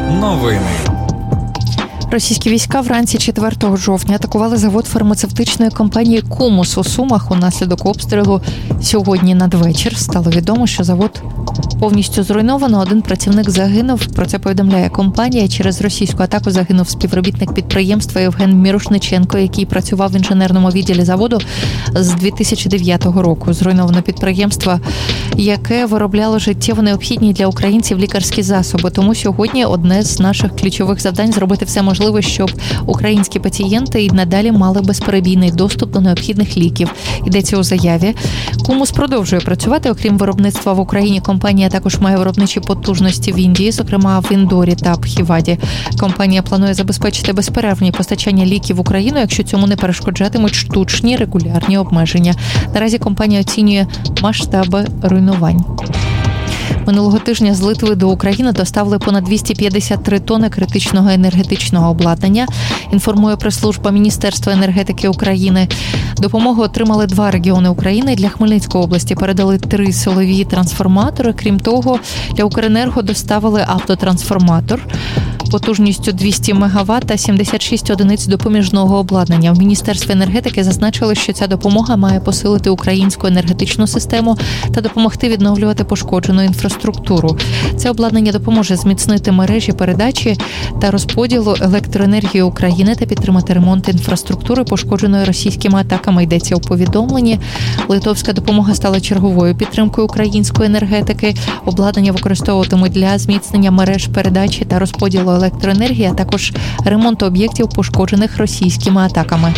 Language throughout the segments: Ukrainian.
Новини. Російські війська вранці 4 жовтня атакували завод фармацевтичної компанії «Кумус» у Сумах. Унаслідок обстрілу сьогодні надвечір стало відомо, що завод повністю зруйновано. Один працівник загинув. Про це повідомляє компанія. Через російську атаку загинув співробітник підприємства Євген Мірошниченко, який працював в інженерному відділі заводу з 2009 року. Зруйновано підприємство, яке виробляло життєво необхідні для українців лікарські засоби. Тому сьогодні одне з наших ключових завдань – зробити все можливе, щоб українські пацієнти і надалі мали безперебійний доступ до необхідних ліків. Йдеться у заяві. «Кумус» продовжує працювати. Окрім виробництва в Україні, компанія також має виробничі потужності в Індії, зокрема в Індорі та Бхіваді. Компанія планує забезпечити безперервні постачання ліків в Україну, якщо цьому не перешкоджатимуть штучні регулярні обмеження. Наразі компанія оцінює масштаби руйнувань. Минулого тижня з Литви до України доставили понад 253 тонни критичного енергетичного обладнання, інформує прес-служба Міністерства енергетики України. Допомогу отримали 2 регіони України. Для Хмельницької області передали 3 силові трансформатори. Крім того, для Укренерго доставили автотрансформатор потужністю 200 МВт та 76 одиниць допоміжного обладнання. В Міністерстві енергетики зазначили, що ця допомога має посилити українську енергетичну систему та допомогти відновлювати пошкоджену інфраструктуру. Це обладнання допоможе зміцнити мережі передачі та розподілу електроенергії України та підтримати ремонт інфраструктури, пошкодженої російськими атаками, йдеться у повідомленні. Литовська допомога стала черговою підтримкою української енергетики. Обладнання використовуватимуть для зміцнення мереж передачі та розподілу електроенергії, а також ремонту об'єктів, пошкоджених російськими атаками.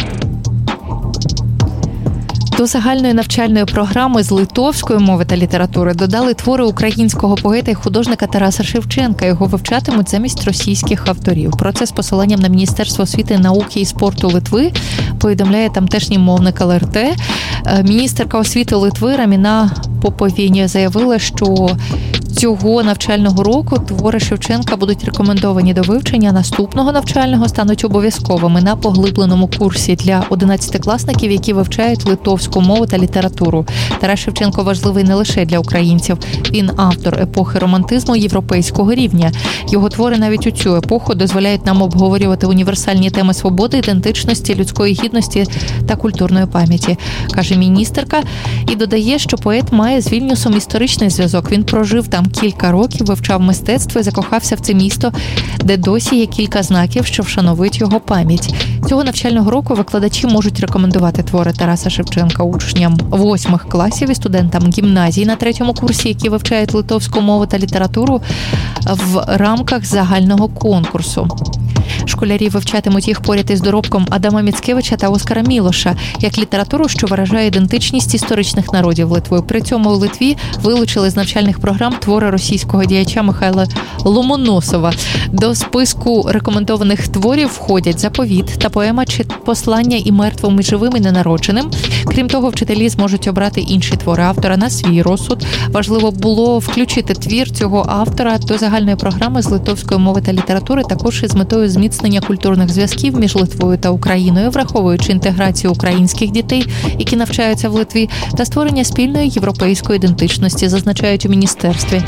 До загальної навчальної програми з литовської мови та літератури додали твори українського поета і художника Тараса Шевченка. Його вивчатимуть замість російських авторів. Про це з посиланням на Міністерство освіти, науки і спорту Литви повідомляє тамтешній мовник ЛРТ. Міністерка освіти Литви Раміна Поповєнія заявила, що цього навчального року твори Шевченка будуть рекомендовані до вивчення. Наступного навчального стануть обов'язковими на поглибленому курсі для 11-класників, які вивчають литовську мову та літературу. Тарас Шевченко важливий не лише для українців. Він автор епохи романтизму європейського рівня. Його твори навіть у цю епоху дозволяють нам обговорювати універсальні теми свободи, ідентичності, людської гідності та культурної пам'яті, каже міністерка, і додає, що поет має з Вільнюсом історичний зв'язок. Він прожив там кілька років, вивчав мистецтво і закохався в це місто, де досі є кілька знаків, що вшановують його пам'ять. Цього навчального року викладачі можуть рекомендувати твори Тараса Шевченка учням 8 класів і студентам гімназії на 3-му курсі, які вивчають литовську мову та літературу в рамках загального конкурсу. Школярі вивчатимуть їх поряд із доробком Адама Міцкевича та Оскара Мілоша, як літературу, що виражає ідентичність історичних народів Литви. При цьому у Литві вилучили з навчальних програм твори російського діяча Михайла Ломоносова. До списку рекомендованих творів входять «Заповіт» та поема «Чи послання і мертвим, і живим, і ненародженим». Крім того, вчителі зможуть обрати інші твори автора на свій розсуд. Важливо було включити твір цього автора до загальної програми з литовської мови та літератури, також із метою зміцнення культурних зв'язків між Литвою та Україною, враховуючи інтеграцію українських дітей, які навчаються в Литві, та створення спільної європейської ідентичності, зазначають у міністерстві.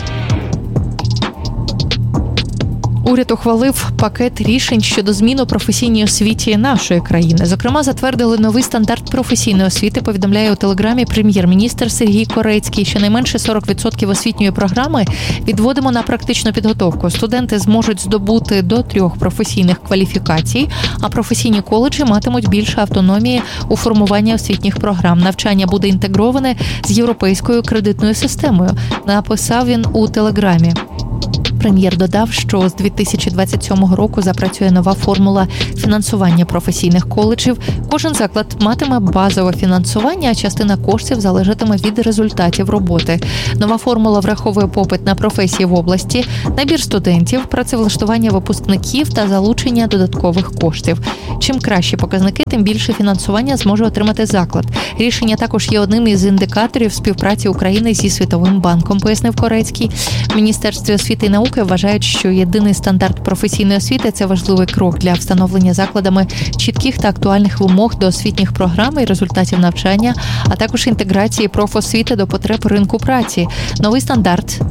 Уряд ухвалив пакет рішень щодо змін у професійній освіті нашої країни. Зокрема, затвердили новий стандарт професійної освіти, повідомляє у телеграмі прем'єр-міністр Сергій Корецький. Щонайменше 40% освітньої програми відводимо на практичну підготовку. Студенти зможуть здобути до 3 професійних кваліфікацій, а професійні коледжі матимуть більше автономії у формуванні освітніх програм. Навчання буде інтегроване з європейською кредитною системою, написав він у телеграмі. Прем'єр додав, що з 2027 року запрацює нова формула фінансування професійних коледжів. Кожен заклад матиме базове фінансування, а частина коштів залежатиме від результатів роботи. Нова формула враховує попит на професії в області, набір студентів, працевлаштування випускників та залучення додаткових коштів. Чим кращі показники, тим більше фінансування зможе отримати заклад. Рішення також є одним із індикаторів співпраці України зі Світовим банком, пояснив Корецький. В Міністерстві освіти і науки вважають, що єдиний стандарт професійної освіти – це важливий крок для встановлення закладами чітких та актуальних вимог до освітніх програм і результатів навчання, а також інтеграції профосвіти до потреб ринку праці. Новий стандарт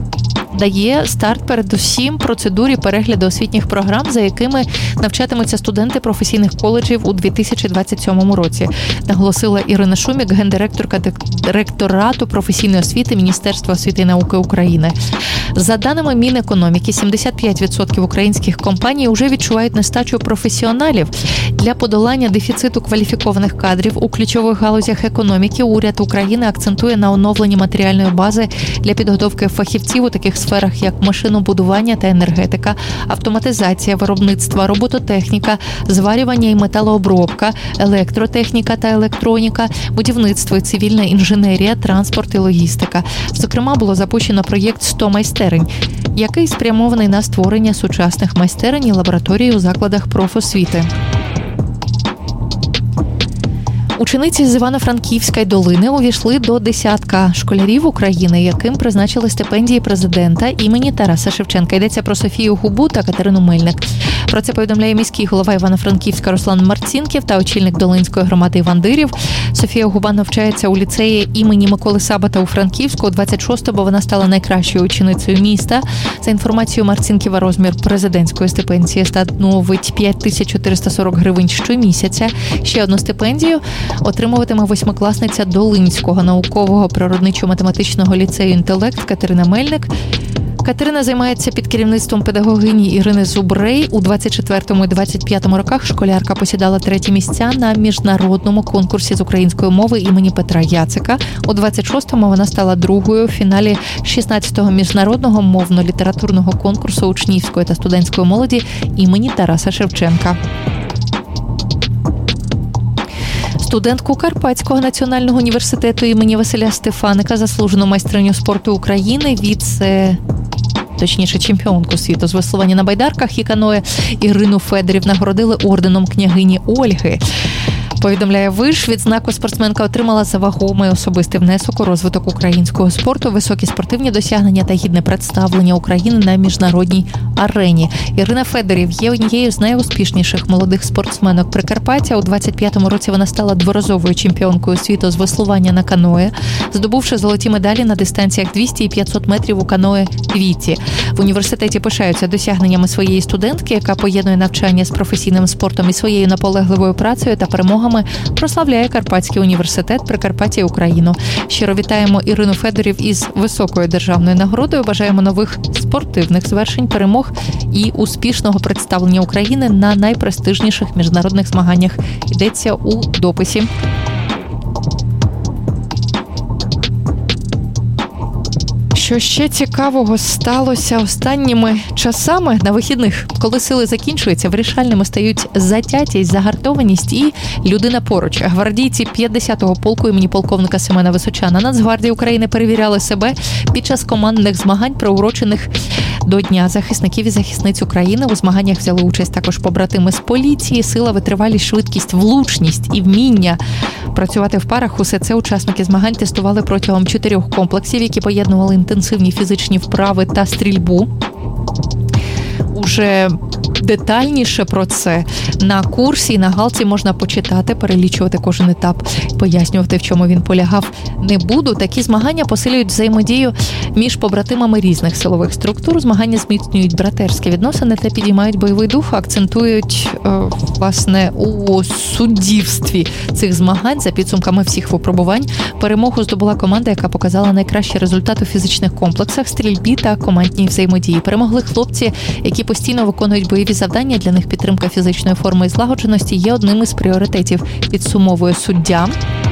дає старт передусім процедурі перегляду освітніх програм, за якими навчатимуться студенти професійних коледжів у 2027 році, наголосила Ірина Шумік, гендиректорка ректорату професійної освіти Міністерства освіти і науки України. За даними Мінекономіки, 75% українських компаній вже відчувають нестачу професіоналів. Для подолання дефіциту кваліфікованих кадрів у ключових галузях економіки уряд України акцентує на оновленні матеріальної бази для підготовки фахівців у таких сферах, як машинобудування та енергетика, автоматизація виробництва, робототехніка, зварювання і металообробка, електротехніка та електроніка, будівництво і цивільна інженерія, транспорт і логістика. Зокрема, було запущено проєкт «100 майстерень», який спрямований на створення сучасних майстерень і лабораторій у закладах профосвіти. Учениці з Івано-Франківської долини увійшли до десятка школярів України, яким призначили стипендії президента імені Тараса Шевченка. Йдеться про Софію Губу та Катерину Мельник. Про це повідомляє міський голова Івано-Франківська Руслан Марцінків та очільник Долинської громади Іван Дирів. Софія Губа навчається у ліцеї імені Миколи Сабата у Франківську. У 26-му вона стала найкращою ученицею міста. За інформацією Марцінківа, розмір президентської стипендії становить 5440 гривень щомісяця. Ще одну стипендію отримуватиме восьмикласниця Долинського наукового природничо-математичного ліцею «Інтелект» Катерина Мельник. Катерина займається під керівництвом педагогині Ірини Зубрей. У 24-му і 25-му роках школярка посідала 3-ті місця на міжнародному конкурсі з української мови імені Петра Яцика. У 26-му вона стала другою в фіналі 16-го міжнародного мовно-літературного конкурсу учнівської та студентської молоді імені Тараса Шевченка. Студентку Карпатського національного університету імені Василя Стефаника, заслужену майстриню спорту України, чемпіонку світу з веслування на байдарках і каное Ірину Федорів нагородили орденом княгині Ольги. Повідомляє ВИШ, відзнаку спортсменка отримала за вагомий особистий внесок у розвиток українського спорту, високі спортивні досягнення та гідне представлення України на міжнародній арені. Ірина Федорів є однією з найуспішніших молодих спортсменок Прикарпаття. У 25-му році вона стала дворазовою чемпіонкою світу з веслування на каное, здобувши золоті медалі на дистанціях 200 і 500 метрів у каное «Квіті». В університеті пишаються досягненнями своєї студентки, яка поєднує навчання з професійним спортом і своєю наполегливою працею та перемогами прославляє Карпатський університет, Прикарпаття і Україну. Щиро вітаємо Ірину Федорів із високою державною нагородою. Бажаємо нових спортивних звершень, перемог і успішного представлення України на найпрестижніших міжнародних змаганнях. Йдеться у дописі. Що ще цікавого сталося останніми часами на вихідних, коли сили закінчуються, вирішальними стають затятість, загартованість і людина поруч. Гвардійці 50-го полку імені полковника Семена Височана Нацгвардії України перевіряли себе під час командних змагань, приурочених до Дня захисників і захисниць України. У змаганнях взяли участь також побратими з поліції. Сила, витривалість, швидкість, влучність і вміння працювати в парах – усе це учасники змагань тестували протягом 4 комплексів, які поєднували інтенсивні фізичні вправи та стрільбу. Уже детальніше про це на курсі і на галці можна почитати, перелічувати кожен етап, пояснювати, в чому він полягав, не буду. Такі змагання посилюють взаємодію між побратимами різних силових структур, змагання зміцнюють братерські відносини та підіймають бойовий дух, акцентують, власне, у суддівстві цих змагань. За підсумками всіх випробувань перемогу здобула команда, яка показала найкращий результат у фізичних комплексах, стрільбі та командній взаємодії. Перемогли хлопці, які постійно виконують бойові завдання. Для них підтримка фізичної форми і злагодженості є одним із пріоритетів, підсумовує суддя.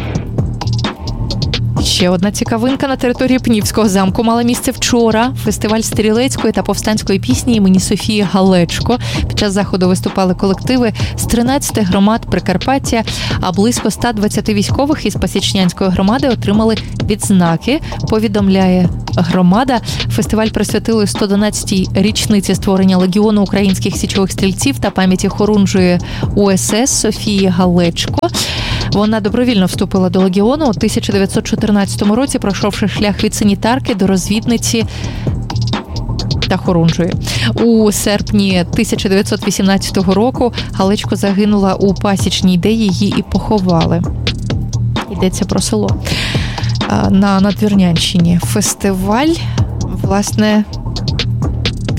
Ще одна цікавинка на території Пнівського замку мала місце вчора. Фестиваль стрілецької та повстанської пісні імені Софії Галечко. Під час заходу виступали колективи з 13 громад Прикарпаття, а близько 120 військових із Пасічнянської громади отримали відзнаки, повідомляє громада. Фестиваль присвятили 112-й річниці створення Легіону українських січових стрільців та пам'яті хорунжої УСС Софії Галечко. Вона добровільно вступила до Легіону у 1914 році, пройшовши шлях від санітарки до розвідниці та хорунжої. У серпні 1918 року Галечко загинула у Пасічній, де її і поховали. Йдеться про село на Надвірнянщині. Фестиваль, власне,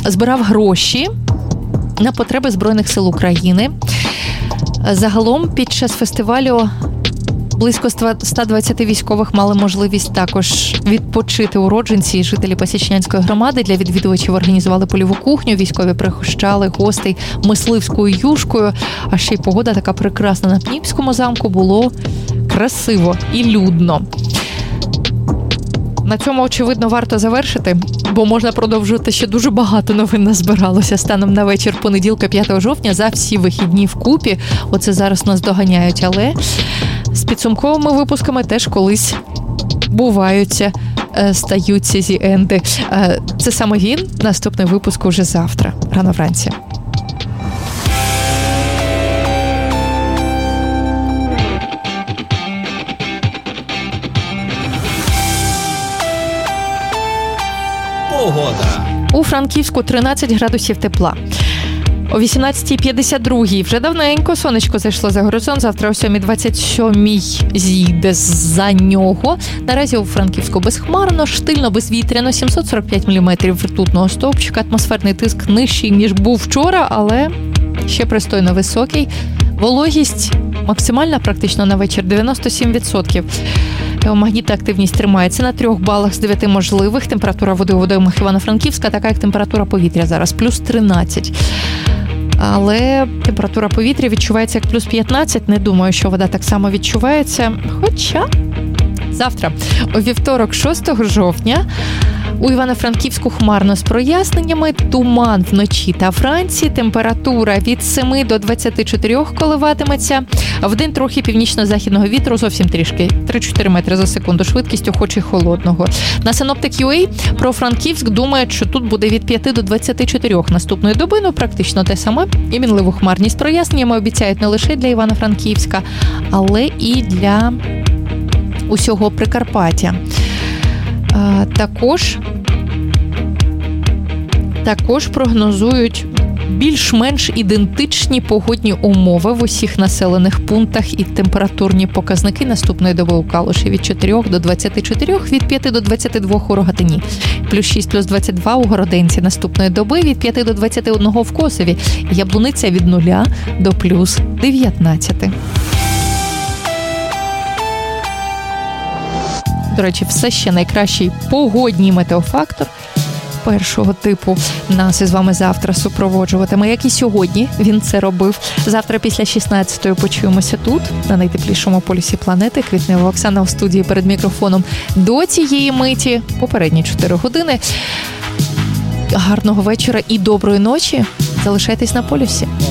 збирав гроші на потреби Збройних сил України. Загалом під час фестивалю близько 120 військових мали можливість також відпочити уродженці і жителі Пасічнянської громади. Для відвідувачів організували польову кухню, військові пригощали гостей мисливською юшкою. А ще й погода така прекрасна на Пніпському замку, було красиво і людно. На цьому, очевидно, варто завершити, бо можна продовжувати, ще дуже багато новин назбиралося станом на вечір понеділка 5 жовтня за всі вихідні вкупі. Оце зараз нас доганяють, але з підсумковими випусками теж колись стаються зі-енди. Це саме він, наступний випуск уже завтра, рано вранці. Погода. У Франківську 13 градусів тепла. О 18:52 вже давненько сонечко зайшло за горизонт. Завтра о 7:27 зійде за нього. Наразі у Франківську безхмарно, штильно, безвітряно, 745 мм ртутного стовпчика. Атмосферний тиск нижчий, ніж був вчора, але ще пристойно високий. Вологість максимальна практично на вечір 97%. Магнітна активність тримається на 3 балах з 9 можливих. Температура води у водоймах Івано-Франківська така, як температура повітря зараз, плюс 13. Але температура повітря відчувається як плюс 15. Не думаю, що вода так само відчувається. Хоча завтра, у вівторок, 6 жовтня, у Івано-Франківську хмарно з проясненнями, туман вночі та вранці, температура від 7 до 24 коливатиметься, вдень трохи північно-західного вітру, зовсім трішки, 3-4 метри за секунду, швидкістю хоч і холодного. На Synoptic.ua про Франківськ думають, що тут буде від 5 до 24 наступної доби, ну практично те саме. І мінливу хмарність з проясненнями обіцяють не лише для Івано-Франківська, але і для усього Прикарпаття. Також прогнозують більш-менш ідентичні погодні умови в усіх населених пунктах і температурні показники наступної доби у Калуші від 4 до 24, від 5 до 22 у Рогатині, плюс 6, плюс 22 у Городенці наступної доби, від 5 до 21 в Косові, Яблуниця від 0 до плюс 19. До речі, все ще найкращий погодній метеофактор першого типу нас із вами завтра супроводжуватиме, як і сьогодні він це робив. Завтра після 16-ї почуємося тут, на найтеплішому полюсі планети. Квітнева Оксана у студії перед мікрофоном до цієї миті, попередні 4 години. Гарного вечора і доброї ночі. Залишайтесь на полюсі.